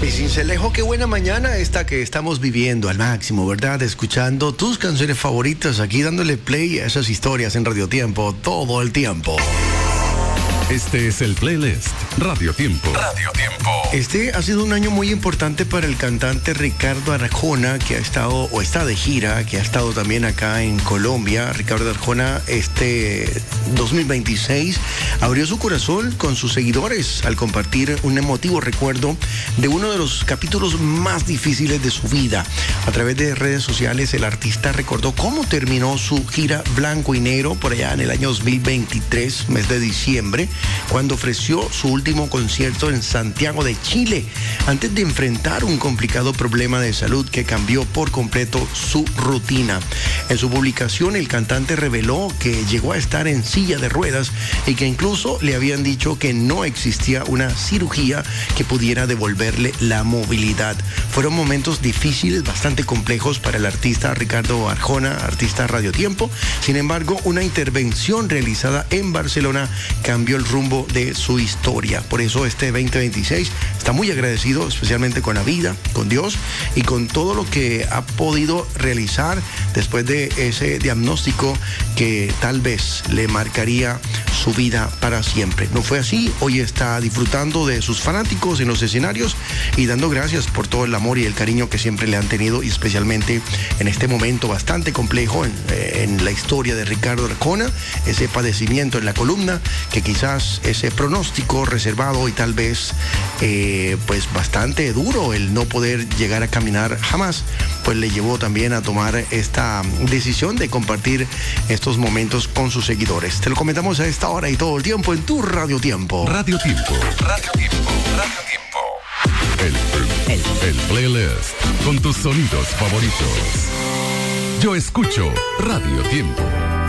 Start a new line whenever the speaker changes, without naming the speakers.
Y Cincelejo, qué buena mañana esta que estamos viviendo al máximo, ¿verdad? Escuchando tus canciones favoritas aquí, dándole play a esas historias en Radio Tiempo todo el tiempo.
Este es el playlist Radio Tiempo. Radio Tiempo.
Este ha sido un año muy importante para el cantante Ricardo Arjona, que ha estado, o está de gira, que ha estado también acá en Colombia. Ricardo Arjona, 2026, abrió su corazón con sus seguidores al compartir un emotivo recuerdo de uno de los capítulos más difíciles de su vida. A través de redes sociales, el artista recordó cómo terminó su gira blanco y negro por allá en el año 2023, mes de diciembre, cuando ofreció su último concierto en Santiago de Chile, antes de enfrentar un complicado problema de salud que cambió por completo su rutina. En su publicación, el cantante reveló que llegó a estar en silla de ruedas y que incluso le habían dicho que no existía una cirugía que pudiera devolverle la movilidad. Fueron momentos difíciles, bastante complejos para el artista Ricardo Arjona, artista Radio Tiempo. Sin embargo, una intervención realizada en Barcelona cambió el rumbo de su historia. Por eso este 2026 está muy agradecido, especialmente con la vida, con Dios y con todo lo que ha podido realizar después de ese diagnóstico que tal vez le marcaría su vida para siempre. No fue así. Hoy está disfrutando de sus fanáticos en los escenarios y dando gracias por todo el amor y el cariño que siempre le han tenido, y especialmente en este momento bastante complejo en la historia de Ricardo Arjona, ese padecimiento en la columna, que quizás ese pronóstico reservado y tal vez pues bastante duro, el no poder llegar a caminar jamás, pues le llevó también a tomar esta decisión de compartir estos momentos con sus seguidores. Te lo comentamos a esta hora y todo el tiempo en tu Radio Tiempo.
Radio Tiempo. Radio Tiempo. Radio Tiempo. El playlist con tus sonidos favoritos. Yo escucho Radio Tiempo.